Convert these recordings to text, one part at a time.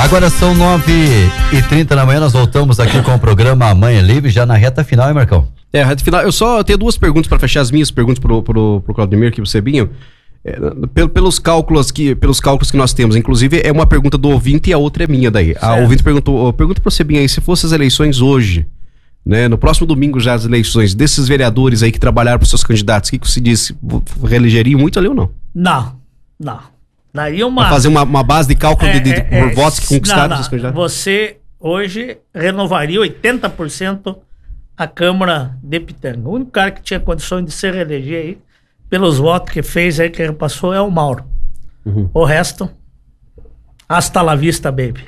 Agora são 9h30 da manhã, nós voltamos aqui com o programa Amanhã Livre, já na reta final, hein, Marcão? Reta final. Eu só tenho duas perguntas para fechar as minhas perguntas pro Claudemir aqui, pro Sebinho. Pelos cálculos que nós temos, inclusive é uma pergunta do ouvinte e a outra é minha daí. A ouvinte pergunta pro Sebinho aí, se fossem as eleições hoje, né, no próximo domingo já as eleições desses vereadores aí que trabalharam para seus candidatos, o que se disse? Reelegeriam muito ali ou não? Não. Daí pra fazer uma base de cálculo por votos que conquistaram seus candidatos? Você hoje renovaria 80% a Câmara de Pitanga. O único cara que tinha condições de se reeleger aí, pelos votos que fez aí, que passou, é o Mauro. O resto, hasta la vista, baby.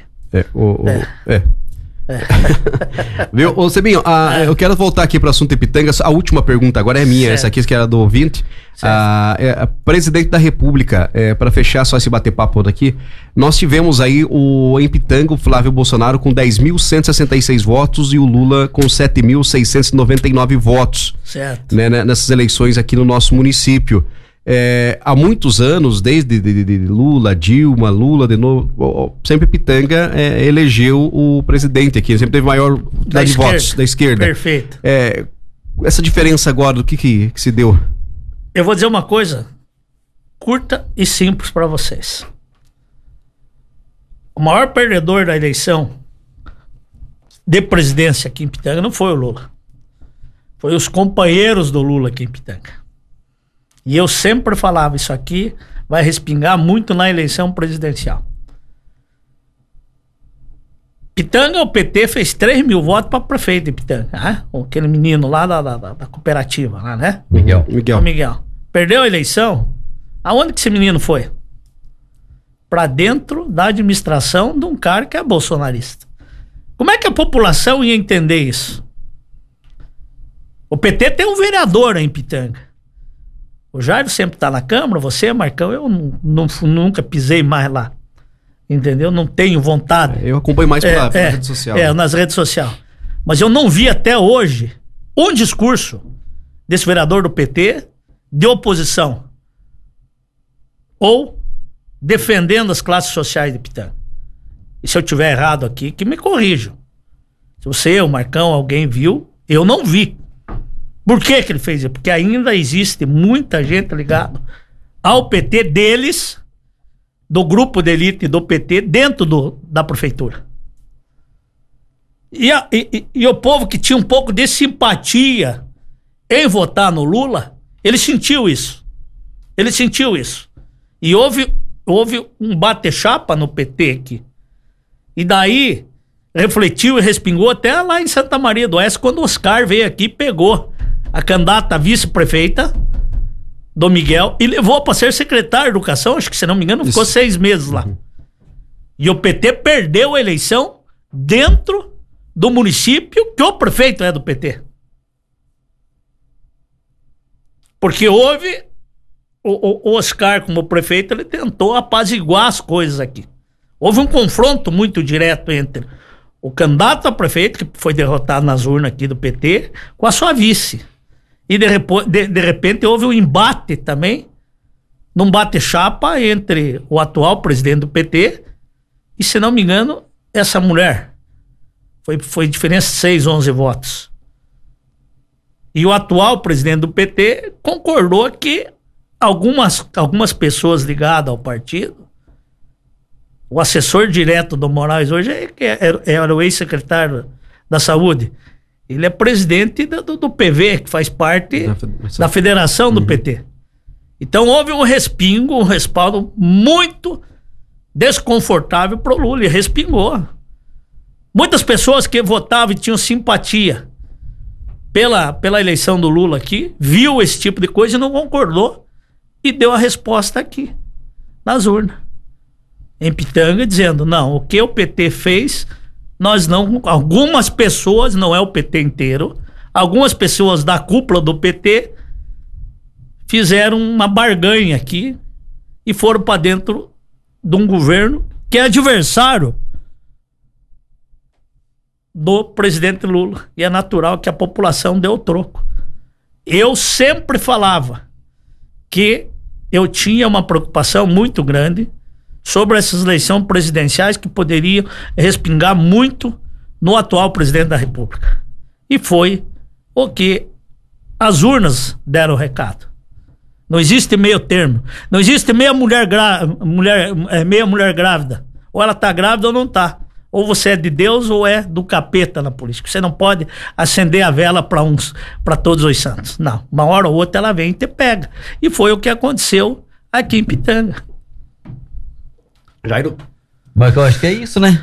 Viu? Ô Sebinho, eu quero voltar aqui para o assunto de Pitanga. A última pergunta agora é minha, essa aqui que era do ouvinte. Presidente da República, para fechar só esse bater-papo daqui, nós tivemos aí em Pitanga o Flávio Bolsonaro com 10.166 votos e o Lula com 7.699 votos, certo, né, nessas eleições aqui no nosso município. Há muitos anos, desde de Lula, Dilma, Lula de novo, sempre Pitanga elegeu o presidente aqui, sempre teve maior quantidade de votos da esquerda. Perfeito. Essa diferença agora, do que se deu? Eu vou dizer uma coisa curta e simples para vocês. O maior perdedor da eleição de presidência aqui em Pitanga não foi o Lula. Foi os companheiros do Lula aqui em Pitanga. E eu sempre falava, isso aqui vai respingar muito na eleição presidencial. Pitanga, o PT fez 3 mil votos para prefeito de Pitanga, né? Aquele menino lá da cooperativa, lá, né? Miguel. Perdeu a eleição. Aonde que esse menino foi? Para dentro da administração de um cara que é bolsonarista. Como é que a população ia entender isso? O PT tem um vereador em Pitanga. O Jairo sempre tá na Câmara, você, Marcão, eu nunca pisei mais lá. Entendeu? Não tenho vontade. Eu acompanho mais pela rede social. Nas redes sociais. Mas eu não vi até hoje um discurso desse vereador do PT de oposição ou defendendo as classes sociais de Pitanga. E se eu tiver errado aqui, que me corrijam. Se você, o Marcão, alguém viu, eu não vi. Por que ele fez isso? Porque ainda existe muita gente ligada ao PT deles, do grupo de elite do PT, dentro da prefeitura. E o povo que tinha um pouco de simpatia em votar no Lula, ele sentiu isso. E houve um bate-chapa no PT aqui. E daí refletiu e respingou até lá em Santa Maria do Oeste, quando o Oscar veio aqui e pegou a candidata vice-prefeita do Miguel e levou para ser secretário de Educação, acho que, se não me engano, ficou 6 meses lá. E o PT perdeu a eleição dentro do município que o prefeito é do PT. Porque houve o Oscar, como prefeito, ele tentou apaziguar as coisas aqui. Houve um confronto muito direto entre o candidato a prefeito, que foi derrotado nas urnas aqui do PT, com a sua vice. E de repente houve um embate também, num bate-chapa entre o atual presidente do PT e, se não me engano, essa mulher. Foi diferença de 6, 11 votos. E o atual presidente do PT concordou que algumas pessoas ligadas ao partido, o assessor direto do Moraes hoje era o ex-secretário da Saúde. Ele é presidente do PV, que faz parte da federação do PT. Então houve um respaldo muito desconfortável pro Lula, e respingou. Muitas pessoas que votavam e tinham simpatia pela eleição do Lula aqui, viu esse tipo de coisa e não concordou, e deu a resposta aqui, nas urnas, em Pitanga, dizendo, não, o que o PT fez... algumas pessoas, não é o PT inteiro, algumas pessoas da cúpula do PT fizeram uma barganha aqui e foram para dentro de um governo que é adversário do presidente Lula. E é natural que a população dê o troco. Eu sempre falava que eu tinha uma preocupação muito grande sobre essas eleições presidenciais que poderiam respingar muito no atual presidente da República. E foi o que as urnas deram o recado. Não existe meio termo. Não existe meia mulher grávida. Ou ela está grávida ou não está. Ou você é de Deus ou é do capeta na política. Você não pode acender a vela para todos os santos. Não. Uma hora ou outra ela vem e te pega. E foi o que aconteceu aqui em Pitanga. Jairo? Mas eu acho que é isso, né?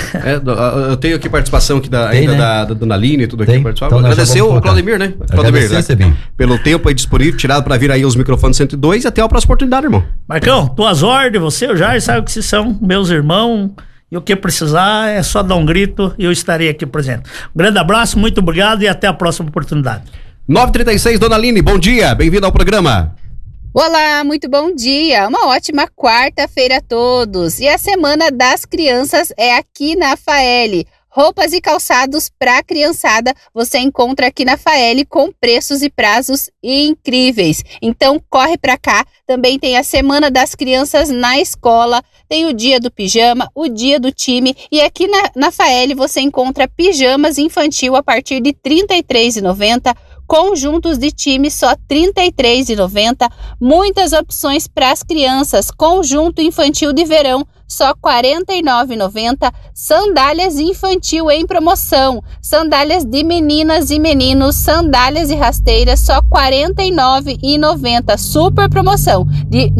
Eu tenho aqui participação aqui da Dona Aline e tudo aqui. Então agradecer o Claudemir, né? Claudemir, né? Pelo tempo aí disponível, tirado para vir aí os microfones 102 e até a próxima oportunidade, irmão. Marcão, tuas ordens, você, o Jair, sabe que vocês são meus irmãos e o que precisar é só dar um grito e eu estarei aqui presente. Um grande abraço, muito obrigado e até a próxima oportunidade. 9h36, Dona Aline, bom dia, bem-vindo ao programa. Olá, muito bom dia, uma ótima quarta-feira a todos. E a Semana das Crianças é aqui na FAEL. Roupas e calçados para a criançada você encontra aqui na FAEL com preços e prazos incríveis. Então corre para cá, também tem a Semana das Crianças na escola, tem o dia do pijama, o dia do time e aqui na FAEL você encontra pijamas infantil a partir de R$ 33,90, conjuntos de time só R$ 33,90, muitas opções para as crianças, conjunto infantil de verão só R$ 49,90, sandálias infantil em promoção, sandálias de meninas e meninos, sandálias e rasteiras só R$ 49,90, super promoção de R$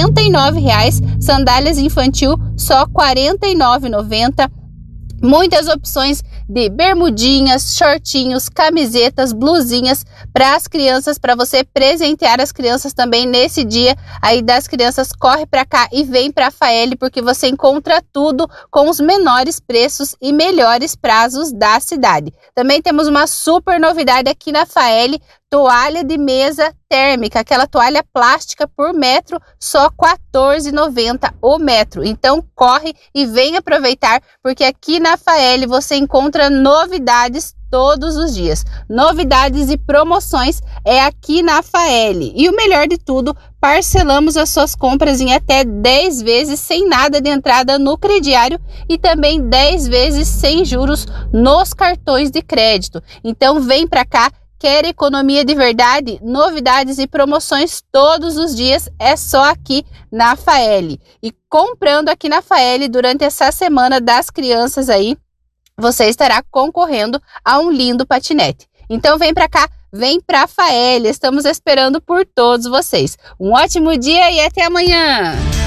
99,00, sandálias infantil só R$ 49,90. Muitas opções de bermudinhas, shortinhos, camisetas, blusinhas para as crianças, para você presentear as crianças também nesse dia aí das crianças. Corre para cá e vem para a FAEL porque você encontra tudo com os menores preços e melhores prazos da cidade. Também temos uma super novidade aqui na FAEL, toalha de mesa térmica, aquela toalha plástica por metro, só R$ 14,90 o metro. Então corre e vem aproveitar, porque aqui na FAEL você encontra novidades todos os dias. Novidades e promoções é aqui na FAEL. E o melhor de tudo, parcelamos as suas compras em até 10 vezes sem nada de entrada no crediário e também 10 vezes sem juros nos cartões de crédito. Então vem para cá. Quer economia de verdade? Novidades e promoções todos os dias é só aqui na FAEL. E comprando aqui na FAEL durante essa Semana das Crianças aí, você estará concorrendo a um lindo patinete. Então vem para cá, vem para a FAEL. Estamos esperando por todos vocês. Um ótimo dia e até amanhã!